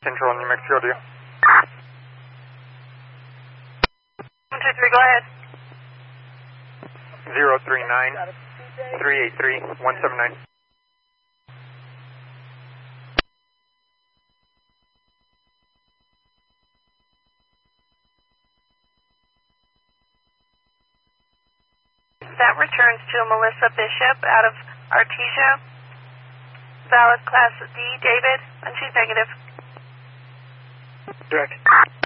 Central New Mexico, do you? 123, go ahead. 039-383-179. That returns to Melissa Bishop out of Artesia. Valid class D, David, and she's negative. Direct.